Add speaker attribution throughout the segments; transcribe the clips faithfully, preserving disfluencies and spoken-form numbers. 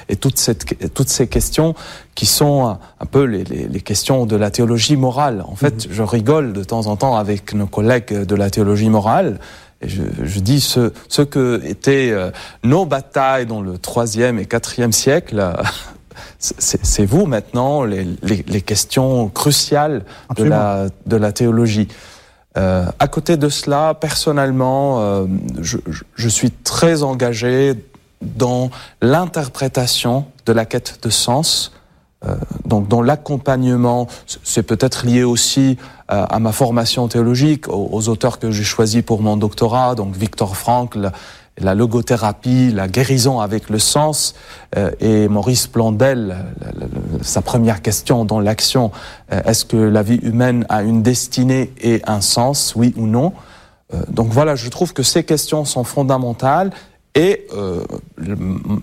Speaker 1: et toutes, cette, toutes ces questions qui sont un peu les, les, les questions de la théologie morale. En fait, mmh. je rigole de temps en temps avec nos collègues de la théologie morale. Et je, je dis ce, ce que étaient euh, nos batailles dans le troisième et quatrième siècle, euh, c'est, c'est vous maintenant les, les, les questions cruciales de la, de la théologie. Euh, à côté de cela, personnellement, euh, je, je suis très engagé dans l'interprétation de la quête de sens. Euh, donc dans l'accompagnement, c'est peut-être lié aussi euh, à ma formation théologique, aux, aux auteurs que j'ai choisis pour mon doctorat, donc Viktor Frankl, la logothérapie, la guérison avec le sens, euh, et Maurice Blondel, la, la, la, sa première question dans l'action, euh, est-ce que la vie humaine a une destinée et un sens, oui ou non? euh, Donc voilà, je trouve que ces questions sont fondamentales et euh, le,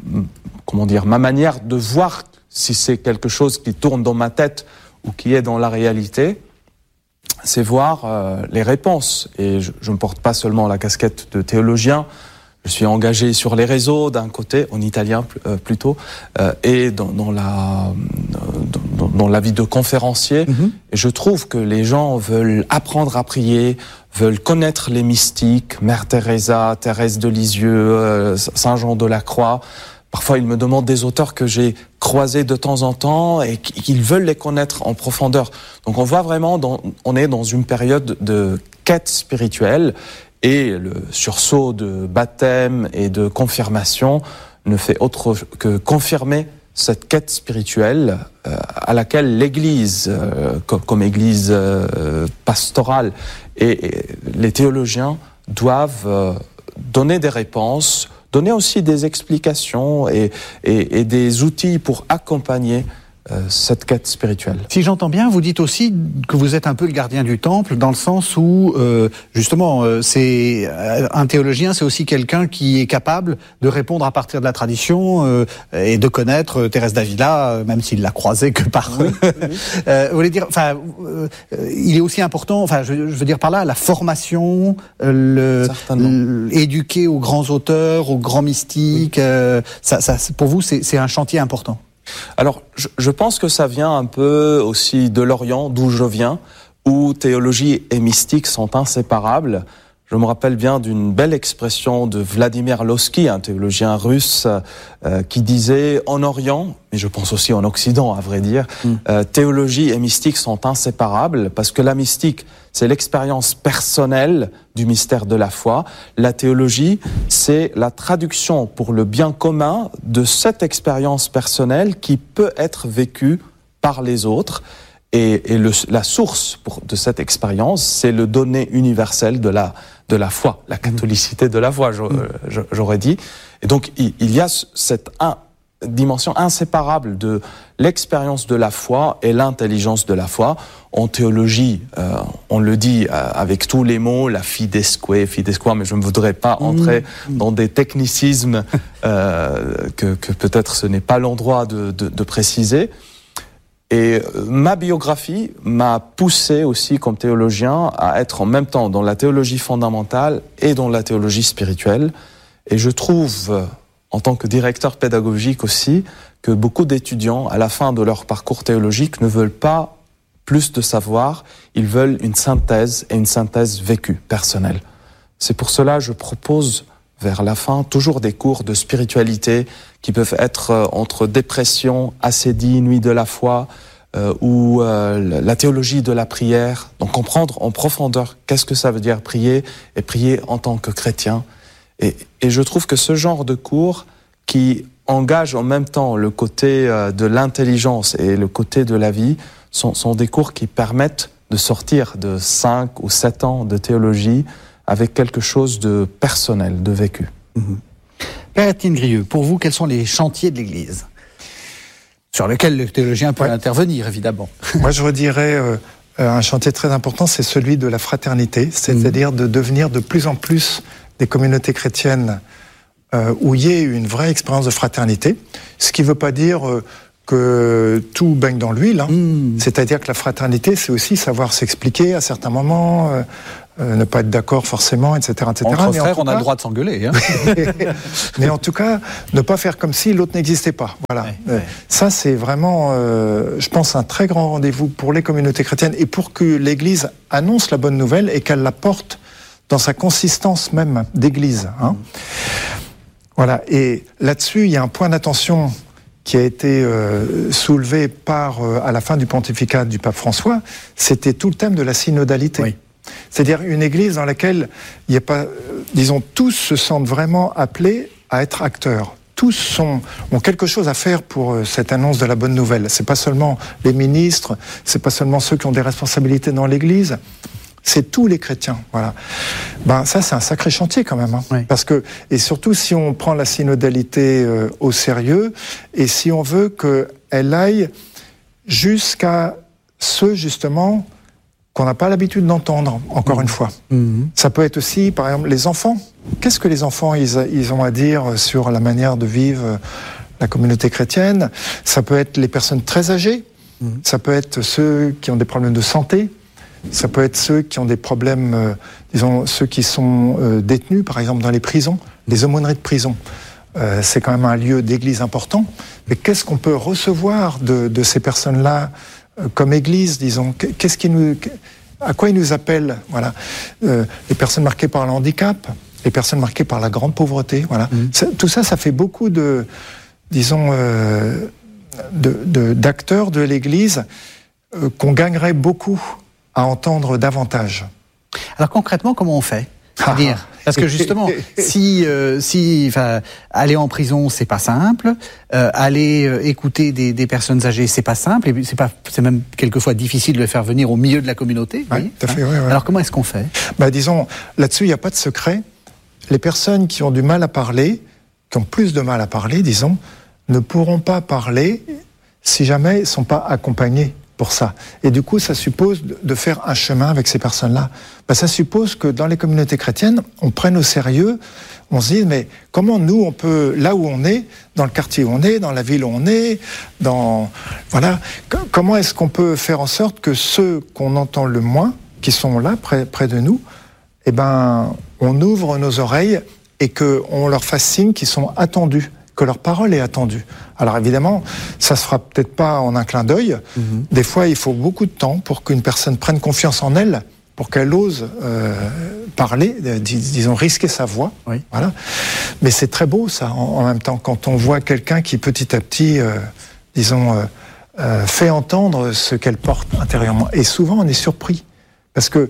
Speaker 1: comment dire, ma manière de voir si c'est quelque chose qui tourne dans ma tête ou qui est dans la réalité, c'est voir euh, les réponses. Et je, je ne porte pas seulement la casquette de théologien, je suis engagé sur les réseaux d'un côté, en italien euh, plutôt, euh, et dans, dans, la, dans, dans la vie de conférencier. Mm-hmm. Et je trouve que les gens veulent apprendre à prier, veulent connaître les mystiques, Mère Teresa, Thérèse de Lisieux, euh, Saint Jean de la Croix. Parfois, ils me demandent des auteurs que j'ai croisés de temps en temps et qu'ils veulent les connaître en profondeur. Donc, on voit vraiment, dans, on est dans une période de quête spirituelle et le sursaut de baptême et de confirmation ne fait autre que confirmer cette quête spirituelle euh, à laquelle l'Église, euh, comme, comme Église euh, pastorale et, et les théologiens doivent euh, donner des réponses, donner aussi des explications et, et, et des outils pour accompagner euh, cette quête spirituelle.
Speaker 2: Si j'entends bien, vous dites aussi que vous êtes un peu le gardien du temple, dans le sens où, euh, justement, euh, c'est un théologien, c'est aussi quelqu'un qui est capable de répondre à partir de la tradition euh, et de connaître Thérèse d'Avila, euh, même s'il l'a croisée que par... Oui, oui. euh, vous voulez dire, enfin, euh, il est aussi important, enfin, je, je veux dire par là, la formation, euh, le, éduquer aux grands auteurs, aux grands mystiques, oui. euh, ça, ça, pour vous, c'est, c'est un chantier important.
Speaker 1: Alors, je, je pense que ça vient un peu aussi de l'Orient, d'où je viens, où théologie et mystique sont inséparables. Je me rappelle bien d'une belle expression de Vladimir Lossky, un théologien russe, euh, qui disait en Orient, mais je pense aussi en Occident, à vrai dire, mm. euh, théologie et mystique sont inséparables parce que la mystique, c'est l'expérience personnelle du mystère de la foi. La théologie, c'est la traduction pour le bien commun de cette expérience personnelle qui peut être vécue par les autres. Et, et le, la source pour, de cette expérience, c'est le donné universel de la, de la foi, la catholicité de la foi, j'aurais dit. Et donc, il, il y a cette un, dimension inséparable de l'expérience de la foi et l'intelligence de la foi. En théologie, euh, on le dit euh, avec tous les mots, la fidesque, fidesque, mais je ne voudrais pas entrer mmh. dans des technicismes euh, que, que peut-être ce n'est pas l'endroit de, de, de préciser. Et ma biographie m'a poussé aussi comme théologien à être en même temps dans la théologie fondamentale et dans la théologie spirituelle. Et je trouve, en tant que directeur pédagogique aussi, que beaucoup d'étudiants, à la fin de leur parcours théologique, ne veulent pas plus de savoir, ils veulent une synthèse et une synthèse vécue, personnelle. C'est pour cela que je propose vers la fin toujours des cours de spiritualité qui peuvent être entre dépression, ascédie, nuit de la foi, euh, ou euh, la théologie de la prière. Donc comprendre en profondeur qu'est-ce que ça veut dire prier et prier en tant que chrétien. Et, et je trouve que ce genre de cours qui engage en même temps le côté euh, de l'intelligence et le côté de la vie sont, sont des cours qui permettent de sortir de cinq ou sept ans de théologie avec quelque chose de personnel, de vécu.
Speaker 2: Mmh. Père Étienne Grieux, pour vous, quels sont les chantiers de l'Église sur lesquels le théologien peut ouais. intervenir, évidemment?
Speaker 3: Moi, je redirais euh, un chantier très important, c'est celui de la fraternité, c'est-à-dire mmh. de devenir de plus en plus des communautés chrétiennes euh, où il y ait une vraie expérience de fraternité, ce qui ne veut pas dire euh, que tout baigne dans l'huile, hein. mmh. c'est-à-dire que la fraternité, c'est aussi savoir s'expliquer à certains moments, euh, euh, ne pas être d'accord forcément, et cetera, et cetera.
Speaker 2: Entre
Speaker 3: mais
Speaker 2: frères,
Speaker 3: en
Speaker 2: on
Speaker 3: tout
Speaker 2: a
Speaker 3: cas,
Speaker 2: le droit de s'engueuler. Hein.
Speaker 3: mais en tout cas, ne pas faire comme si l'autre n'existait pas. Voilà.
Speaker 2: Ouais,
Speaker 3: Euh,
Speaker 2: ouais.
Speaker 3: Ça, c'est vraiment, euh, je pense, un très grand rendez-vous pour les communautés chrétiennes et pour que l'Église annonce la bonne nouvelle et qu'elle la porte dans sa consistance même d'Église. Hein. Mmh. Voilà. Et là-dessus, il y a un point d'attention qui a été euh, soulevé par, euh, à la fin du pontificat du pape François, c'était tout le thème de la synodalité. Oui. C'est-à-dire une église dans laquelle il n'y a pas, euh, disons, tous se sentent vraiment appelés à être acteurs. Tous sont, ont quelque chose à faire pour euh, cette annonce de la bonne nouvelle. C'est pas seulement les ministres, c'est pas seulement ceux qui ont des responsabilités dans l'église, c'est tous les chrétiens, voilà. Ben ça c'est un sacré chantier quand même, hein, oui. Parce que et surtout si on prend la synodalité euh, au sérieux et si on veut qu'elle aille jusqu'à ceux justement qu'on n'a pas l'habitude d'entendre. Encore mmh. une fois, mmh. ça peut être aussi, par exemple, les enfants. Qu'est-ce que les enfants ils, ils ont à dire sur la manière de vivre la communauté chrétienne? Ça peut être les personnes très âgées, mmh. ça peut être ceux qui ont des problèmes de santé. Ça peut être ceux qui ont des problèmes, euh, disons, ceux qui sont euh, détenus, par exemple, dans les prisons, les aumôneries de prison. Euh, c'est quand même un lieu d'église important. Mais qu'est-ce qu'on peut recevoir de, de ces personnes-là euh, comme église, disons? Qu'est-ce qui nous, à quoi ils nous appellent? Voilà. Euh, les personnes marquées par le handicap, les personnes marquées par la grande pauvreté. Voilà. Mmh. Tout ça, ça fait beaucoup de, disons, euh, de, de, d'acteurs de l'église euh, qu'on gagnerait beaucoup à entendre davantage.
Speaker 2: Alors concrètement, comment on fait? C'est-à-dire, parce que justement, si, euh, si, enfin, aller en prison, c'est pas simple. Euh, aller euh, écouter des, des personnes âgées, c'est pas simple. Et c'est pas, c'est même quelquefois difficile de les faire venir au milieu de la communauté.
Speaker 3: Oui, tout à fait. Hein, oui, oui.
Speaker 2: Alors comment est-ce qu'on fait?
Speaker 3: Bah, disons, là-dessus, il n'y a pas de secret. Les personnes qui ont du mal à parler, qui ont plus de mal à parler, disons, ne pourront pas parler si jamais ils ne sont pas accompagnés pour ça. Et du coup, ça suppose de faire un chemin avec ces personnes-là. Ben, ça suppose que dans les communautés chrétiennes, on prenne au sérieux, on se dise, mais comment nous, on peut, là où on est, dans le quartier où on est, dans la ville où on est, dans, voilà, comment est-ce qu'on peut faire en sorte que ceux qu'on entend le moins, qui sont là, près, près de nous, eh ben, on ouvre nos oreilles et qu'on leur fasse signe qu'ils sont attendus, que leur parole est attendue. Alors évidemment, ça se fera peut-être pas en un clin d'œil. Mmh. Des fois, il faut beaucoup de temps pour qu'une personne prenne confiance en elle, pour qu'elle ose euh, parler, dis, disons risquer sa voix. Oui. Voilà. Mais c'est très beau ça, en, en même temps, quand on voit quelqu'un qui petit à petit, euh, disons, euh, euh, fait entendre ce qu'elle porte intérieurement. Et souvent, on est surpris, parce que,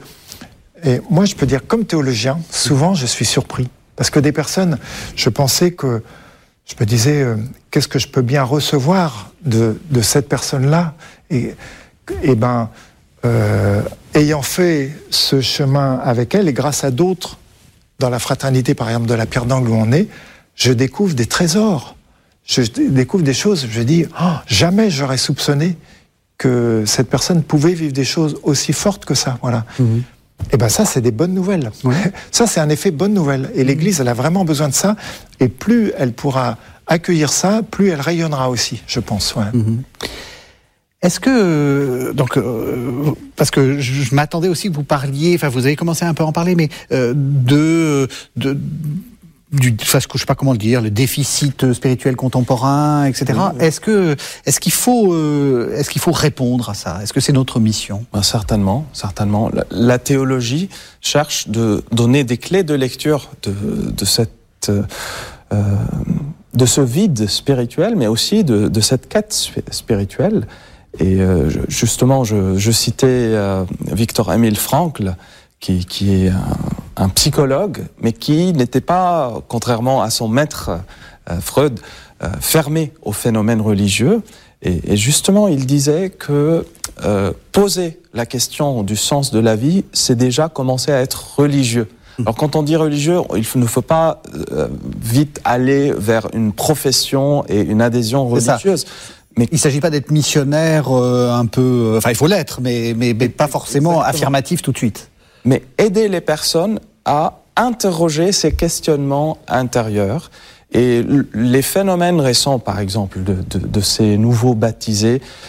Speaker 3: et moi, je peux dire, comme théologien, souvent, je suis surpris, parce que des personnes, je pensais que je me disais, euh, qu'est-ce que je peux bien recevoir de, de cette personne-là? Et, et ben, euh, ayant fait ce chemin avec elle, et grâce à d'autres, dans la fraternité, par exemple, de la Pierre d'Angle où on est, je découvre des trésors. Je découvre des choses, je dis, oh, jamais j'aurais soupçonné que cette personne pouvait vivre des choses aussi fortes que ça. Voilà. Mmh. Et ben ça, c'est des bonnes nouvelles. Ouais. Ça, c'est un effet bonne nouvelle. Et l'Église, elle a vraiment besoin de ça. Et plus elle pourra accueillir ça, plus elle rayonnera aussi, je pense. Ouais. Mm-hmm.
Speaker 2: Est-ce que, donc, euh, parce que je, je m'attendais aussi que vous parliez, enfin, vous avez commencé un peu à en parler, mais euh, de, de, du, enfin, je sais pas comment le dire, le déficit spirituel contemporain, et cetera. Oui. Est-ce que, est-ce qu'il faut, euh, est-ce qu'il faut répondre à ça? Est-ce que c'est notre mission?
Speaker 1: Ben, certainement, certainement. La, la théologie cherche de donner des clés de lecture de, de cette, euh, de ce vide spirituel, mais aussi de, de cette quête spirituelle. Et euh, justement, je, je citais euh, Viktor-Emil Frankl, qui, qui est un, un psychologue, mais qui n'était pas, contrairement à son maître euh, Freud, euh, fermé aux phénomènes religieux. Et, et justement, il disait que euh, poser la question du sens de la vie, c'est déjà commencer à être religieux. Alors quand on dit religieux, il ne faut pas euh, vite aller vers une profession et une adhésion religieuse.
Speaker 2: Mais il ne s'agit pas d'être missionnaire euh, un peu... Enfin, il faut l'être, mais, mais, mais pas forcément Exactement. affirmatif tout de suite.
Speaker 1: Mais aider les personnes à interroger ces questionnements intérieurs. Et les phénomènes récents, par exemple, de, de, de ces nouveaux baptisés,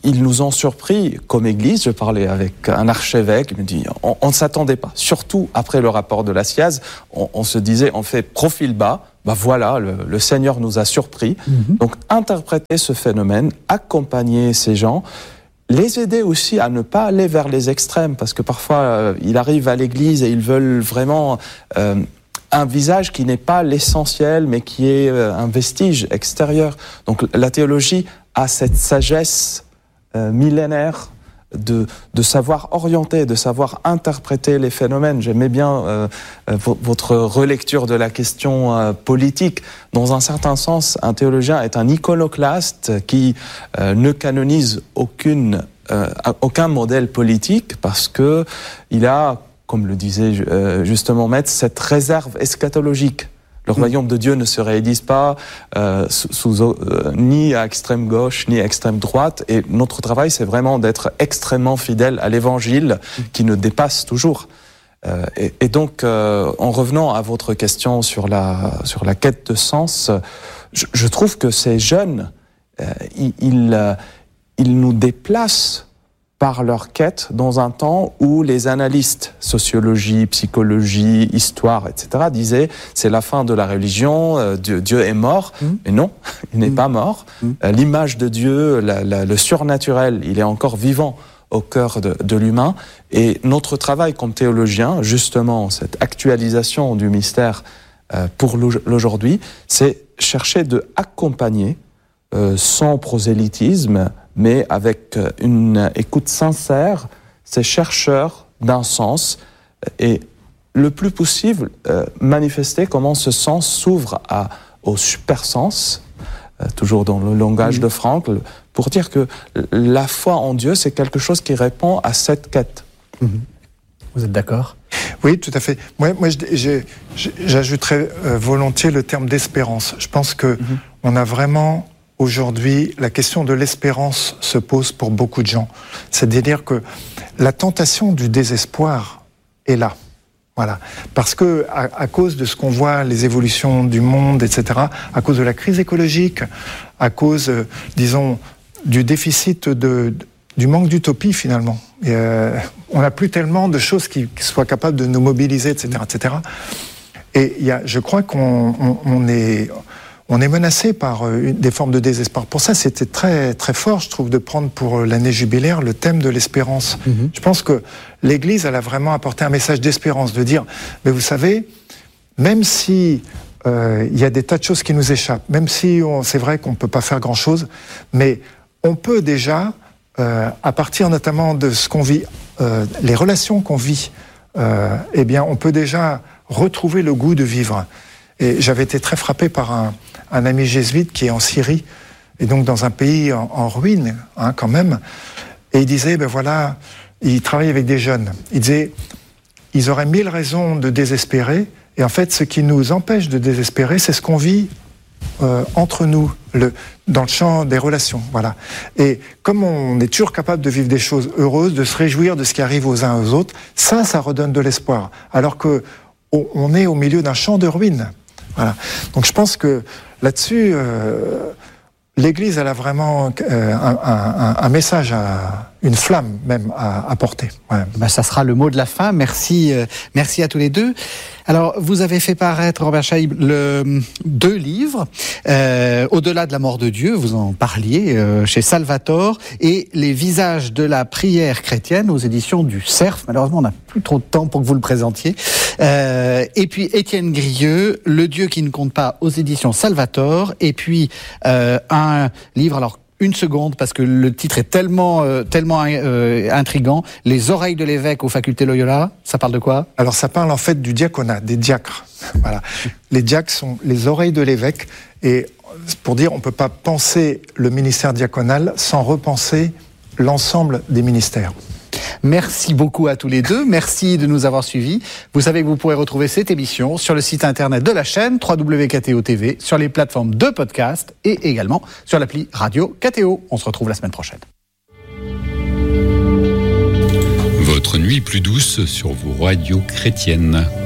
Speaker 1: ils nous ont surpris comme Église. Je parlais avec un archevêque, il me dit on, on ne s'attendait pas, surtout après le rapport de la S I A Z, on, on se disait on fait profil bas, bah voilà, le, le Seigneur nous a surpris. Mm-hmm. Donc interpréter ce phénomène, accompagner ces gens, les aider aussi à ne pas aller vers les extrêmes, parce que parfois euh, ils arrivent à l'église et ils veulent vraiment euh, un visage qui n'est pas l'essentiel, mais qui est euh, un vestige extérieur. Donc la théologie a cette sagesse euh, millénaire de, de savoir orienter, de savoir interpréter les phénomènes. J'aimais bien euh, votre relecture de la question euh, politique. Dans un certain sens, un théologien est un iconoclaste qui euh, ne canonise aucune, euh, aucun modèle politique parce que il a, comme le disait euh, justement Maître, cette réserve eschatologique. Le royaume de Dieu ne se réalise pas euh, sous, sous, euh, ni à extrême gauche ni à extrême droite. Et notre travail, c'est vraiment d'être extrêmement fidèle à l'Évangile qui nous dépasse toujours. Euh, et, et donc, euh, en revenant à votre question sur la sur la quête de sens, je, je trouve que ces jeunes, euh, ils, ils, euh, ils nous déplacent par leur quête dans un temps où les analystes, sociologie, psychologie, histoire, et cetera, disaient c'est la fin de la religion, euh, Dieu, Dieu est mort. Mmh. Mais non, il n'est mmh. pas mort. Mmh. Euh, l'image de Dieu, la, la, le surnaturel, il est encore vivant au cœur de, de l'humain. Et notre travail comme théologien, justement, cette actualisation du mystère euh, pour l'aujourd'hui, c'est chercher de accompagner euh, sans prosélytisme, mais avec une écoute sincère, ces chercheurs d'un sens, et le plus possible euh, manifester comment ce sens s'ouvre à, au supersens, euh, toujours dans le langage mmh. de Frankl, pour dire que la foi en Dieu, c'est quelque chose qui répond à cette quête.
Speaker 2: Mmh. Vous êtes d'accord ?
Speaker 3: Oui, tout à fait. Moi, moi j'ai, j'ai, j'ajouterais euh, volontiers le terme d'espérance. Je pense que mmh. on a vraiment... Aujourd'hui, la question de l'espérance se pose pour beaucoup de gens. C'est-à-dire que la tentation du désespoir est là. Voilà. Parce que, à, à cause de ce qu'on voit, les évolutions du monde, et cetera, à cause de la crise écologique, à cause, euh, disons, du déficit de, du manque d'utopie, finalement. Et, euh, on n'a plus tellement de choses qui, qui soient capables de nous mobiliser, et cetera, et cetera. Et il y a, je crois qu'on on, on est... On est menacé par euh, des formes de désespoir. Pour ça, c'était très très fort, je trouve, de prendre pour l'année jubilaire le thème de l'espérance. Mmh. Je pense que l'Église, elle a vraiment apporté un message d'espérance, de dire, mais vous savez, même si euh, il y a des tas de choses qui nous échappent, même si on, c'est vrai qu'on ne peut pas faire grand-chose, mais on peut déjà, euh, à partir notamment de ce qu'on vit, euh, les relations qu'on vit, euh, eh bien, on peut déjà retrouver le goût de vivre. Et j'avais été très frappé par un, un ami jésuite qui est en Syrie, et donc dans un pays en, en ruine, hein, quand même. Et il disait, ben voilà, il travaille avec des jeunes. Il disait, ils auraient mille raisons de désespérer, et en fait, ce qui nous empêche de désespérer, c'est ce qu'on vit euh, entre nous, le, dans le champ des relations. Voilà. Et comme on est toujours capable de vivre des choses heureuses, de se réjouir de ce qui arrive aux uns aux autres, ça, ça redonne de l'espoir. Alors que on est au milieu d'un champ de ruines. Voilà. Donc je pense que là-dessus, euh, l'Église, elle a vraiment euh, un, un, un message, à, une flamme même à, à porter. Ouais.
Speaker 2: Ben, ça sera le mot de la fin. Merci, euh, merci à tous les deux. Alors, vous avez fait paraître, Robert Chaïb, le, deux livres, euh, Au-delà de la mort de Dieu, vous en parliez, euh, chez Salvator, et Les visages de la prière chrétienne, aux éditions du Cerf. Malheureusement, on n'a plus trop de temps pour que vous le présentiez. Euh, et puis, Étienne Grieux, Le Dieu qui ne compte pas, aux éditions Salvator, et puis euh, un livre, alors, une seconde, parce que le titre est tellement, euh, tellement euh, intriguant. Les oreilles de l'évêque aux facultés Loyola, ça parle de quoi ?
Speaker 3: Alors ça parle en fait du diaconat, des diacres. Voilà. Les diacres sont les oreilles de l'évêque, et pour dire, on ne peut pas penser le ministère diaconal sans repenser l'ensemble des ministères.
Speaker 2: Merci beaucoup à tous les deux. Merci de nous avoir suivis. Vous savez que vous pourrez retrouver cette émission sur le site internet de la chaîne w w w point k t o point t v, sur les plateformes de podcast et également sur l'appli Radio K T O. On se retrouve la semaine prochaine.
Speaker 4: Votre nuit plus douce sur vos radios chrétiennes.